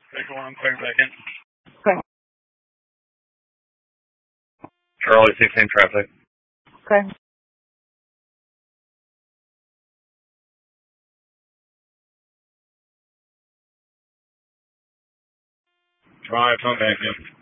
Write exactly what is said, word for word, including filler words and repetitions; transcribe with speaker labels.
Speaker 1: Take one, clear back in.
Speaker 2: Okay.
Speaker 1: Charlie sixteen traffic.
Speaker 2: Okay.
Speaker 1: Drive, come back in.